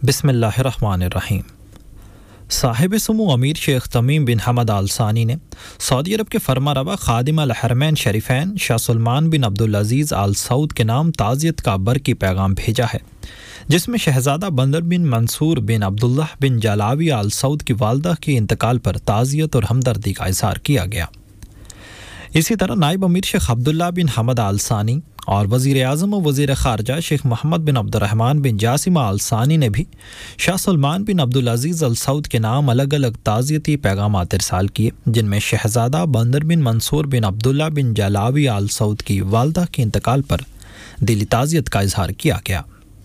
बिस्मिल्लाहिर्रहमानिर्रहीम। साहिब सुमो अमीर शेख तमीम बिन हमद आल सानी ने सऊदी अरब के फरमारवा खादिम अल हरमैन शरीफैन शाह सुलमान बिन अब्दुल अजीज़ आल सऊद के नाम ताज़ियत का बरकी पैगाम भेजा है, जिसमें शहज़ादा बंदर बिन मंसूर बिन अब्दुल्लाह बिन जलावी आल सऊद की वालदा के इंतकाल पर ताज़ियत और हमदर्दी का इज़हार किया गया। इसी तरह नायब अमीर शेख अब्दुल्ला बिन हमद आल सानी और वज़ीर आज़म और वज़ीर ख़ारजा शेख मोहम्मद बिन अब्दुर्रहमान बिन जासिम आल सानी ने भी शाह सुलमान बिन अब्दुल अजीज़ अल सऊद के नाम अलग अलग ताज़ियती पैगामात इरसाल किए, जिनमें शहज़ादा बंदर बिन मंसूर बिन अब्दुल्ला बिन जलावी आल सऊद की वालदा के इंतकाल पर दिली ताज़ियत का इज़हार किया गया।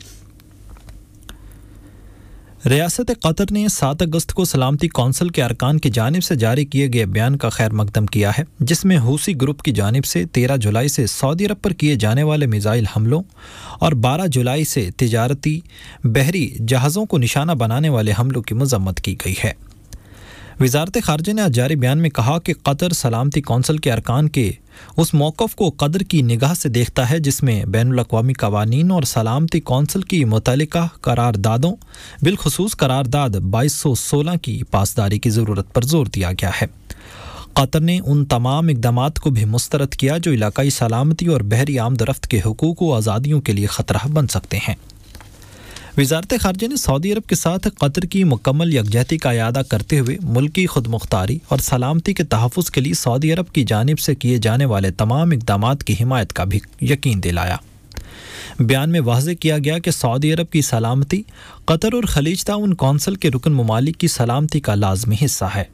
रियासत कतर ने 7 अगस्त को सलामती कौंसिल के अरकान की जानिब से जारी किए गए बयान का खैर मकदम किया है, जिसमें हूसी ग्रुप की जानिब से 13 जुलाई से सऊदी अरब पर किए जाने वाले मिसाइल हमलों और 12 जुलाई से तिजारती बहरी जहाज़ों को निशाना बनाने वाले हमलों की मज़म्मत की गई है। वज़ारत ख़ारजा ने आज जारी बयान में कहा कि कतर सलामती कौंसिल के अरकान के उस मौक़िफ़ को कदर की निगाह से देखता है जिसमें बैनुल अक़वामी क़वानीन और सलामती कौंसिल की मुतल्लिका करारदादों बिलखुसूस करारदाद 2216 की पासदारी की ज़रूरत पर जोर दिया गया है। कतर ने उन तमाम इक़दामात को भी मुस्तरद किया जो इलाकाई सलामती और बहरी आमदरफ्त के हुकूक व आज़ादियों के लिए ख़तरा बन सकते हैं। वज़ारत ख़ारजा ने सऊदी अरब के साथ कतर की मुकम्मल यकजहती का इयादा करते हुए मुल्की खुदमुख्तारी और सलामती के तहफ़्फ़ुज़ के लिए सऊदी अरब की जानिब से किए जाने वाले तमाम इक़दामात की हिमायत का भी यकीन दिलाया। बयान में वाज़ेह किया गया कि सऊदी अरब की सलामती कतर और खलीज ताउन कौंसिल के रुकन ममालिक की सलामती का लाज़मी हिस्सा है।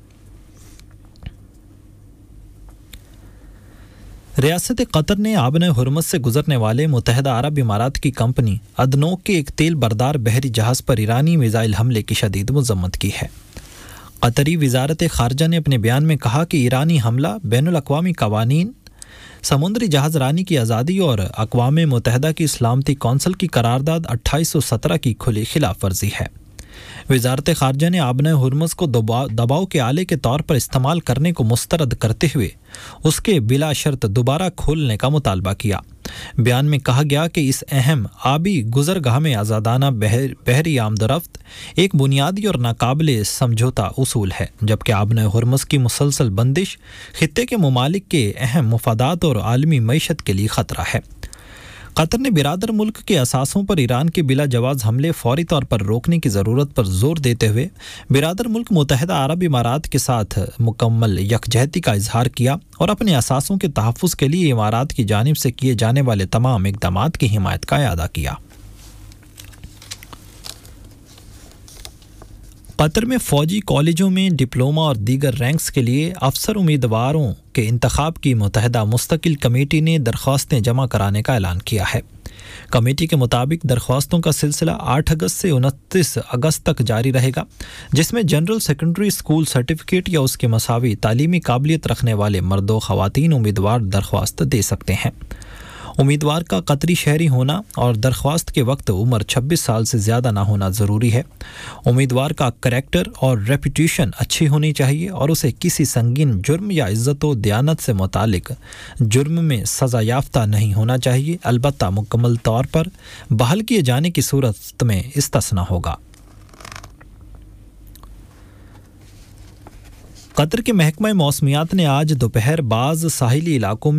रियासत कतर ने आबन हुरमज़ से गुजरने वाले मुत्तहिदा अरब इमारात की कंपनी अदनोक के एक तेल बरदार बहरी जहाज़ पर ईरानी मिसाइल हमले की शदीद मज़म्मत की है। कतरी वज़ारत ख़ारजा ने अपने बयान में कहा कि ईरानी हमला बैनुल अक़वामी क़वानीन, समुद्री जहाज़ रानी की आज़ादी और अक़वाम मुत्तहिदा की सलामती कौंसिल की करारदाद 2817 की खुली खिलाफ वर्जी है। वज़ारत ख़ारजा ने आबन हुरमज़ को दबाव के आले के तौर पर इस्तेमाल करने को मुस्तरद करते हुए उसके बिला शर्त दोबारा खोलने का मुतालबा किया। बयान में कहा गया कि इस अहम आबी गुज़रगाह में आज़ादाना बहरी आमदरफ्त एक बुनियादी और नाकाबिले समझौता उसूल है, जबकि आबन हुरमज़ की मुसलसल बंदिश खित्ते के ममालिक के अहम मफादात और आलमी मईशत के लिए ख़तरा है। कतर ने बिरादर मुल्क के असासों पर ईरान के बिला जवाज़ हमले फौरी तौर पर रोकने की ज़रूरत पर जोर देते हुए बिरादर मुल्क मुत्तहिदा अरब इमारात के साथ मुकम्मल यकजहती का इजहार किया और अपने असासों के तहफ़्फ़ुज़ के लिए इमारात की जानिब से किए जाने वाले तमाम इक़दामात की हिमायत का इआदा किया। कतर में फ़ौजी कॉलेजों में डिप्लोमा और दीगर रैंक्स के लिए अफसर उम्मीदवारों के इंतखाब की मुत्तहिदा मुस्तकिल कमेटी ने दरख्वास्तें जमा कराने का ऐलान किया है। कमेटी के मुताबिक दरख्वास्तों का सिलसिला 8 अगस्त से 29 अगस्त तक जारी रहेगा, जिसमें जनरल सेकेंडरी स्कूल सर्टिफिकेट या उसके मसावी तालीमी काबिलियत रखने वाले मर्द व ख़वातीन उम्मीदवार दरख्वास्त दे सकते हैं। उम्मीदवार का कतरी शहरी होना और दरख्वास्त के वक्त उम्र 26 साल से ज़्यादा ना होना ज़रूरी है। उम्मीदवार का करैक्टर और रेपुटेशन अच्छी होनी चाहिए और उसे किसी संगीन जुर्म या इज़्ज़त व दयानत से मुतालिक जुर्म में सज़ा याफ्ता नहीं होना चाहिए, अलबत्ता मुकम्मल तौर पर बहाल किए जाने की सूरत में इस्तिस्ना होगा। कतर के महकमा मौसमियात ने आज दोपहर बाज़ साहिली इलाकों में